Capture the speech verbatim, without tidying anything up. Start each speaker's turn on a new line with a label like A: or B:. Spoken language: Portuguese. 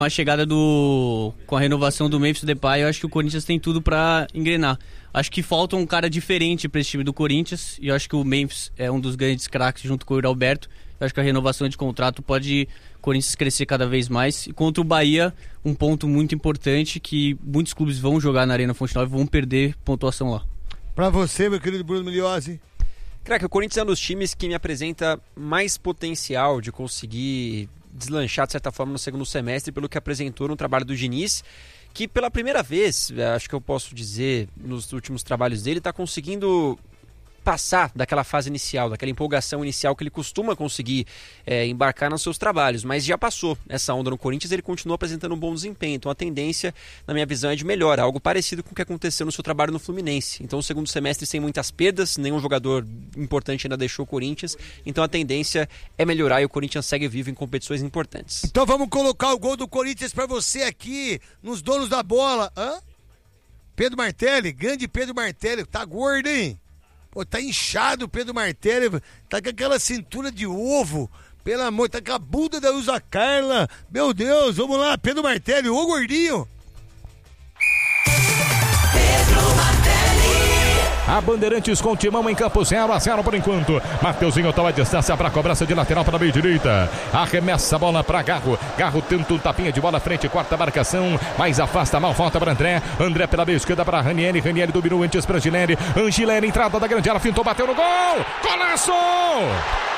A: a chegada do... com a renovação do Memphis Depay, eu acho que o Corinthians tem tudo pra engrenar. Acho que falta um cara diferente pra esse time do Corinthians, e eu acho que o Memphis é um dos grandes craques junto com o Alberto. Eu acho que a renovação de contrato pode o Corinthians crescer cada vez mais. E contra o Bahia, um ponto muito importante, que muitos clubes vão jogar na Arena Fonte Nova e vão perder pontuação lá.
B: Pra você, meu querido Bruno Migliozzi.
C: Crack, o Corinthians é um dos times que me apresenta mais potencial de conseguir deslanchar, de certa forma, no segundo semestre, pelo que apresentou no trabalho do Diniz, que pela primeira vez, acho que eu posso dizer, nos últimos trabalhos dele, está conseguindo passar daquela fase inicial, daquela empolgação inicial que ele costuma conseguir é, embarcar nos seus trabalhos, mas já passou essa onda no Corinthians, ele continua apresentando um bom desempenho, então a tendência, na minha visão, é de melhora, algo parecido com o que aconteceu no seu trabalho no Fluminense. Então o segundo semestre sem muitas perdas, nenhum jogador importante ainda deixou o Corinthians, então a tendência é melhorar e o Corinthians segue vivo em competições importantes.
B: Então vamos colocar o gol do Corinthians pra você aqui, nos donos da bola. Hã? Pedro Martelli, grande Pedro Martelli, tá gordo, hein? Pô, tá inchado o Pedro Martelli, tá com aquela cintura de ovo, pelo amor, tá com a bunda da Ilza Carla. Meu Deus, vamos lá, Pedro Martelli, ô gordinho.
D: Pedro Martelli.
E: A Bandeirantes com Timão em campo, zero a zero por enquanto. Mateuzinho toma a distância para a cobrança de lateral para a meia direita. Arremessa a bola para Garro. Garro tenta um tapinha de bola frente, quarta marcação, mas afasta mal, volta para André. André pela meia esquerda para Ranieri. Ranieri dominou antes para Angileri. Angileri, entrada da grande área, fintou, bateu no gol. Golaço!